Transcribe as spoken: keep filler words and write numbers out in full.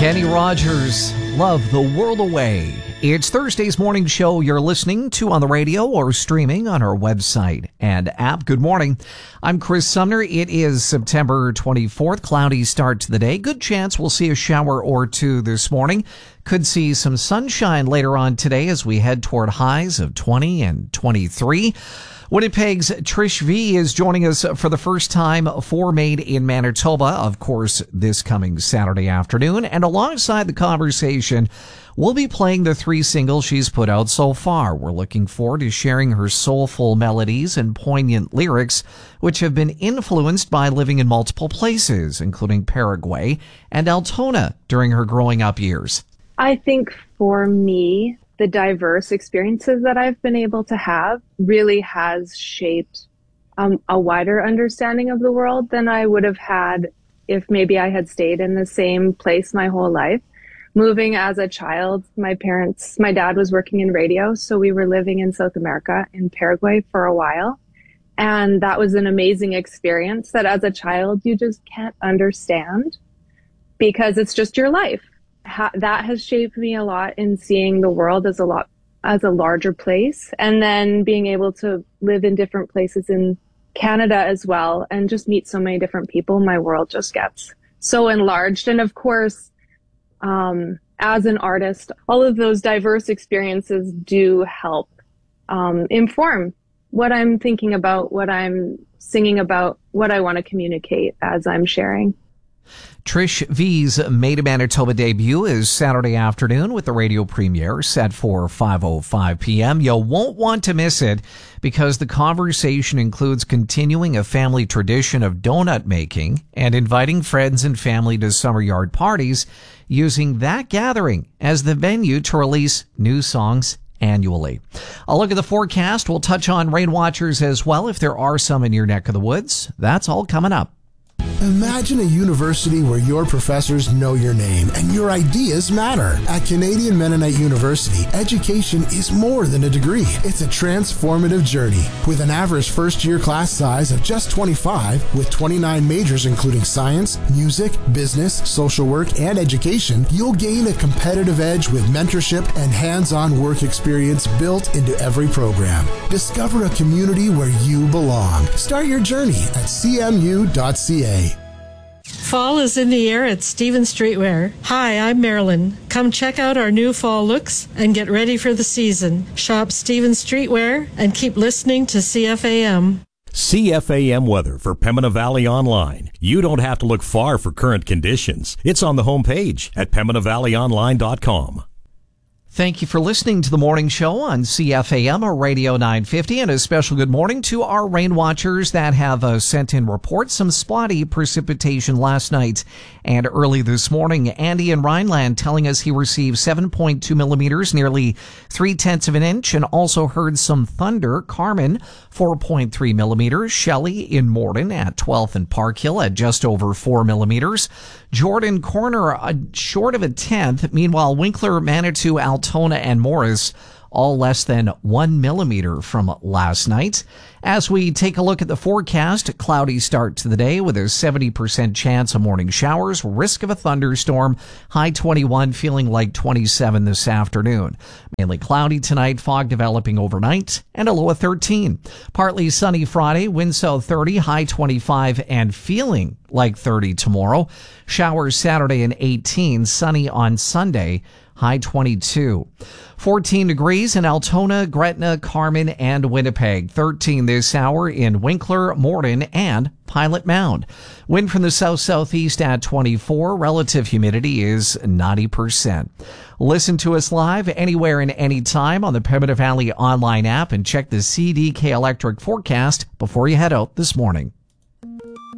Kenny Rogers, Love the World Away. It's Thursday's morning show you're listening to on the radio or streaming on our website and app. Good morning. I'm Chris Sumner. It is September twenty-fourth. Cloudy start to the day. Good chance we'll see a shower or two this morning. Could see some sunshine later on today as we head toward highs of twenty and twenty-three. Winnipeg's Trish V is joining us for the first time for Made in Manitoba, of course, this coming Saturday afternoon. And alongside the conversation, we'll be playing the three singles she's put out so far. We're looking forward to sharing her soulful melodies and poignant lyrics, which have been influenced by living in multiple places, including Paraguay and Altona during her growing up years. I think for me, the diverse experiences that I've been able to have really has shaped um, a wider understanding of the world than I would have had if maybe I had stayed in the same place my whole life. Moving as a child, my parents, my dad was working in radio, so we were living in South America, in Paraguay for a while. And that was an amazing experience that as a child, you just can't understand because it's just your life. Ha- that has shaped me a lot in seeing the world as a lot, as a larger place. And then being able to live in different places in Canada as well and just meet so many different people, my world just gets so enlarged. And of course, um, as an artist, all of those diverse experiences do help um, inform what I'm thinking about, what I'm singing about, what I want to communicate as I'm sharing. Trish V's Made in Manitoba debut is Saturday afternoon with the radio premiere set for five oh five p.m. You won't want to miss it because the conversation includes continuing a family tradition of donut making and inviting friends and family to summer yard parties, using that gathering as the venue to release new songs annually. A look at the forecast. We'll touch on rain watchers as well if there are some in your neck of the woods. That's all coming up. Imagine a university where your professors know your name and your ideas matter. At Canadian Mennonite University, education is more than a degree. It's a transformative journey. With an average first-year class size of just twenty-five, with twenty-nine majors including science, music, business, social work, and education, you'll gain a competitive edge with mentorship and hands-on work experience built into every program. Discover a community where you belong. Start your journey at c m u dot c a. Fall is in the air at Stevens Streetwear. Hi, I'm Marilyn. Come check out our new fall looks and get ready for the season. Shop Stevens Streetwear and keep listening to C F A M. C F A M weather for Pembina Valley Online. You don't have to look far for current conditions. It's on the homepage at pembina valley online dot com. Thank you for listening to the morning show on C F A M or Radio nine fifty, and a special good morning to our rain watchers that have uh, sent in reports. Some spotty precipitation last night and early this morning. Andy in Rhineland telling us he received seven point two millimeters, nearly three-tenths of an inch, and also heard some thunder. Carmen, four point three millimeters. Shelley in Morden at twelfth and Park Hill at just over four millimeters. Jordan Corner, uh, short of a tenth. Meanwhile, Winkler, Manitou, Altona, and Morris, all less than one millimeter from last night. As we take a look at the forecast, a cloudy start to the day with a seventy percent chance of morning showers, risk of a thunderstorm, high twenty-one, feeling like twenty-seven this afternoon. Mainly cloudy tonight, fog developing overnight, and a low of thirteen. Partly sunny Friday, wind south thirty, high twenty-five, and feeling like thirty tomorrow. Showers Saturday and eighteen, sunny on Sunday, high twenty-two. fourteen degrees in Altona, Gretna, Carmen, and Winnipeg. thirteen this hour in Winkler, Morden, and Pilot Mound. Wind from the south-southeast at twenty-four. Relative humidity is ninety percent. Listen to us live anywhere and anytime on the Pembina Valley online app and check the C D K Electric forecast before you head out this morning.